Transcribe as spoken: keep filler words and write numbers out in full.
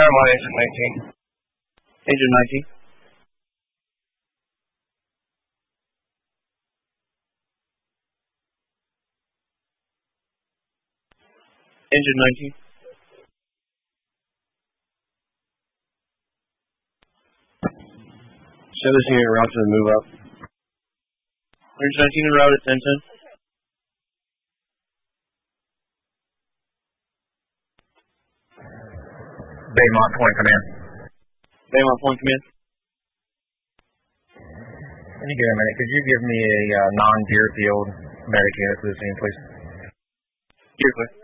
Paramount Agent nineteen. Agent nineteen. Agent nineteen. Show this unit route to the move up. Agent nineteen en route at ten ten. Baymont Point Command. Baymont Point Command. When you get a minute, could you give me a uh, non-Deerfield medic unit to the scene, please? Deerfield.